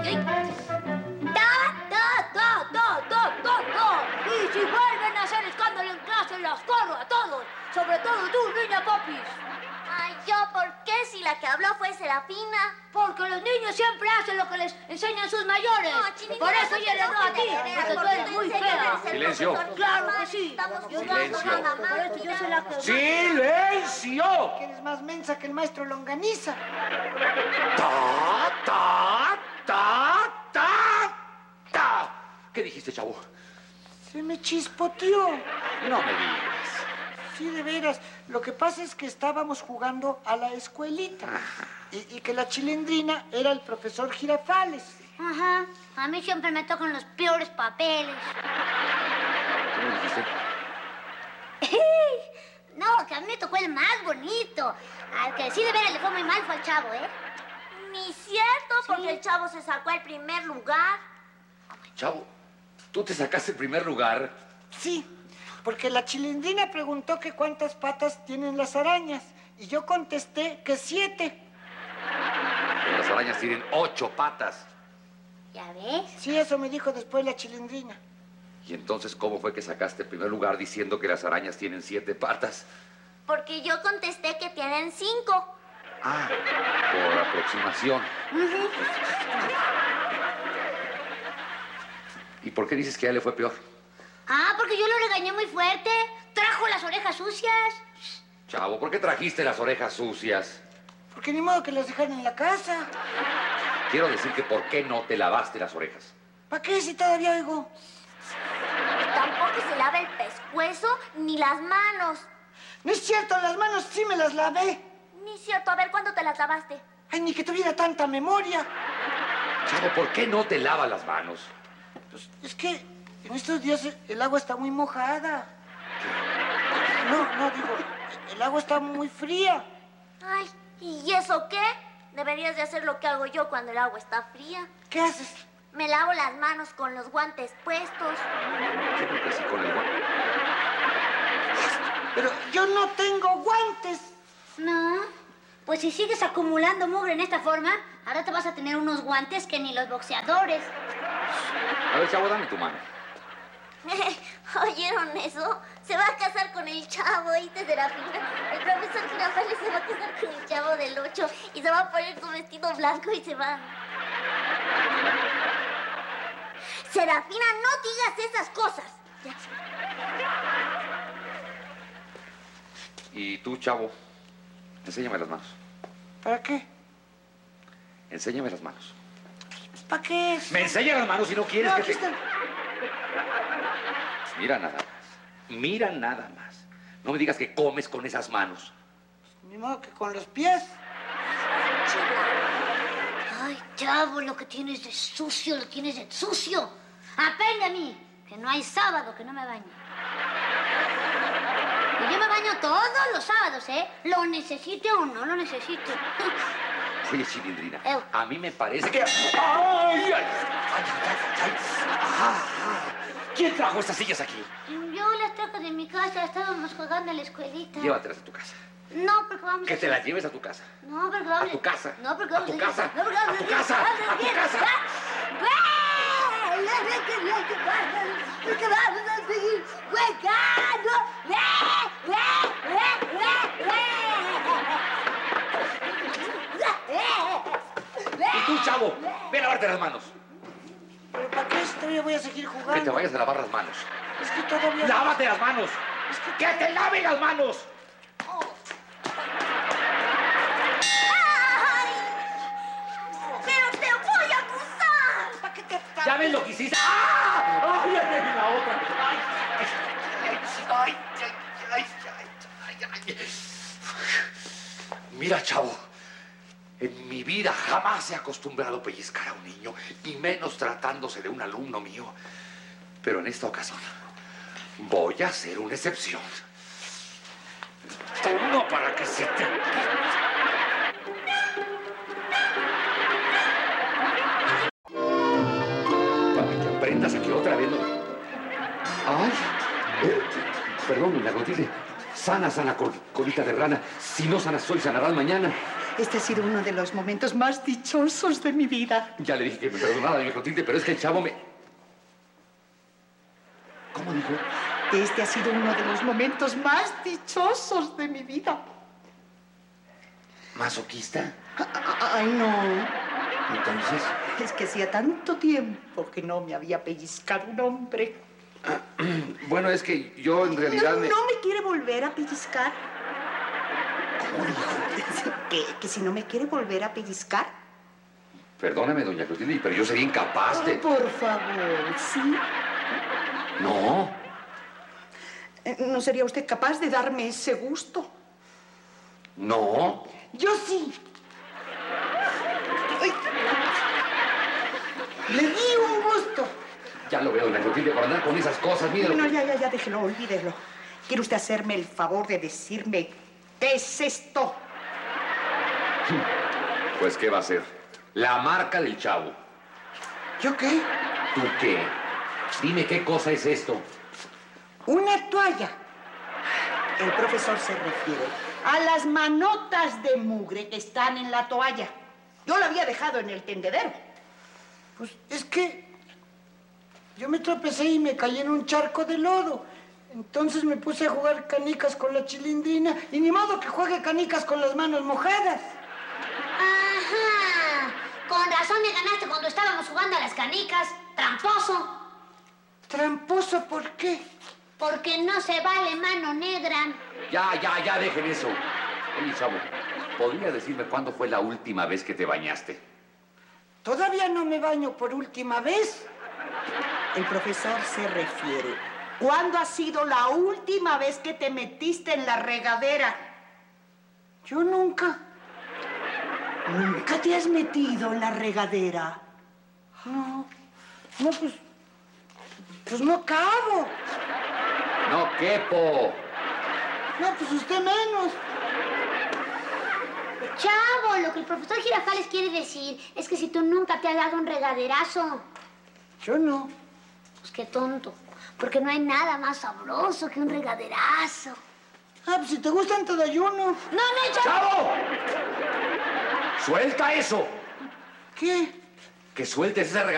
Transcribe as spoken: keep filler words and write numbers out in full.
¡Ta, ta, ta, ta, ta, ta, ta! Y si vuelven a hacer escándalo en clase, las corro a todos. Sobre todo tú, niña Popis. Ay, ¿yo por qué si la que habló fue Serafina? Porque los niños siempre hacen lo que les enseñan sus mayores. No, Chinita, por eso no, yo le doy a ti, porque tú eres muy fea. Silencio. Claro que sí. Silencio. Por eso yo soy la que... ¡Silencio! Que eres más mensa que el maestro Longaniza. ¡Ta, ta, ta, ta, ta! ¿Qué dijiste, chavo? Se me chispoteó. No me digas. Sí, de veras. Lo que pasa es que estábamos jugando a la escuelita. Y, y que la chilindrina era el profesor Girafales. Ajá. A mí siempre me tocan los peores papeles. ¿Qué me dijiste? No, que a mí me tocó el más bonito. Al que sí de veras le fue muy mal fue al chavo, ¿eh? Ni cierto, porque el chavo se sacó el primer lugar. Chavo, ¿tú te sacaste el primer lugar? Sí, porque la chilindrina preguntó que cuántas patas tienen las arañas. Y yo contesté que siete. Pero las arañas tienen ocho patas. ¿Ya ves? Sí, eso me dijo después la chilindrina. ¿Y entonces cómo fue que sacaste el primer lugar diciendo que las arañas tienen siete patas? Porque yo contesté que tienen cinco. Ah, por aproximación. Uh-huh. ¿Y por qué dices que a él le fue peor? Ah, porque yo lo regañé muy fuerte. Trajo las orejas sucias. Chavo, ¿por qué trajiste las orejas sucias? Porque ni modo que las dejaran en la casa. Quiero decir que ¿por qué no te lavaste las orejas? ¿Para qué si todavía oigo? Y tampoco se lava el pescuezo ni las manos. No es cierto, las manos sí me las lavé. Ni cierto. A ver, ¿cuándo te las lavaste? Ay, ni que tuviera tanta memoria. Chavo, ¿por qué no te lavas las manos? Pues es que en estos días el agua está muy mojada. No, no, digo, el agua está muy fría. Ay, ¿y eso qué? Deberías de hacer lo que hago yo cuando el agua está fría. ¿Qué haces? Me lavo las manos con los guantes puestos. Yo creo que sí con el guante. Pero yo no tengo guantes. No. Pues si sigues acumulando mugre en esta forma, ahora te vas a tener unos guantes que ni los boxeadores. A ver, Chavo, dame tu mano. ¿Oyeron eso? Se va a casar con el chavo, ¿oíste, Serafina? El profesor Girafales se va a casar con el chavo del ocho y se va a poner su vestido blanco y se va... Serafina, no digas esas cosas. Ya. Y tú, Chavo, enséñame las manos. ¿Para qué? Enséñame las manos. ¿Para qué? ¿Me enseñas las manos si no quieres No, que aquí te... están. Mira nada más. Mira nada más. No me digas que comes con esas manos. Ni modo que con los pies. Ay, chavo, lo que tienes de sucio, lo tienes de sucio. Aprende a mí, que no hay sábado que no me bañe. Y yo me baño todos los sábados, ¿eh? Lo necesite o no lo necesite. Oye, Chilindrina, Ew. a mí me parece que... ¡Ay, ay, ay, ay, ay! Ah, ah. ¿Quién trajo estas sillas aquí? Yo las trajo de mi casa, estábamos jugando en la escuelita. Llévatelas a tu casa. No, porque vamos Que a... te las lleves a tu casa. No, porque vamos A tu casa. No, porque A vamos tu casa. No, porque vamos A tu casa. A tu casa. Porque vamos a seguir jugando. Y tú, Chavo, ve a lavarte las manos. ¿Pero para qué si todavía voy a seguir Que te jugando? vayas a lavar las manos. Es que todavía... ¡Lávate las manos! ¡Que te lave las manos! ¡Pero te voy a acusar! ¿Para qué te... ¿Ya ves lo que hiciste? ¡Ah! ¡Ay, ay, ay, la otra! ¡Ay, ay, ay, ay, ay, ay, ay, ay! Mira, Chavo, en mi vida jamás he acostumbrado a pellizcar a un niño, y menos tratándose de un alumno mío. Pero en esta ocasión voy a hacer una excepción. No para que se te... Para que aprendas a que otra vez no... ¡Ay! Eh, perdón, me la rodilla. Sana, sana, col- colita de rana. Si no sanas hoy, sanarás mañana. Este ha sido uno de los momentos más dichosos de mi vida. Ya le dije que me perdonara, doña Clotilde, pero es que el chavo me... ¿Cómo dijo? Este ha sido uno de los momentos más dichosos de mi vida. ¿Masoquista? Ay, no. Entonces... Es que hacía tanto tiempo que no me había pellizcado un hombre. Bueno, es que yo en realidad... ¿No, me... ¿no me quiere volver a pellizcar? ¿Cómo dijo? ¿Que, que si no me quiere volver a pellizcar? Perdóname, doña Clotilde, pero yo sería incapaz de... Oh, por favor, ¿sí? No. Eh, ¿No sería usted capaz de darme ese gusto? No. Yo sí. Ay. Le di un gusto. Ya lo veo, doña Clotilde, por andar con esas cosas, mire. No, ya, ya, ya, déjelo, olvídelo. ¿Quiere usted hacerme el favor de decirme qué es esto? Pues, ¿qué va a ser? La marca del chavo. ¿Yo qué? ¿Tú qué? Dime qué cosa es esto. Una toalla. El profesor se refiere a las manotas de mugre que están en la toalla. Yo la había dejado en el tendedero. Pues es que yo me tropecé y me caí en un charco de lodo. Entonces me puse a jugar canicas con la Chilindrina y ni modo que juegue canicas con las manos mojadas. Ajá. Con razón me ganaste cuando estábamos jugando a las canicas. Tramposo. ¿Tramposo por qué? Porque no se vale mano negra. Ya, ya, ya, dejen eso. Oye, chavo, ¿podría decirme cuándo fue la última vez que te bañaste? Todavía no me baño por última vez. El profesor se refiere. ¿Cuándo ha sido la última vez que te metiste en la regadera? Yo nunca. ¿Nunca te has metido en la regadera? No. No, pues... Pues no cabo. No quepo. No, pues usted menos. Chavo, lo que el profesor Girafales quiere decir es que si tú nunca te has dado un regaderazo. Yo no. Pues qué tonto. Porque no hay nada más sabroso que un regaderazo. Ah, pues si te gustan te doy uno. No, no, chavo. ¡Chavo! ¡Suelta eso! ¿Qué? Que sueltes esa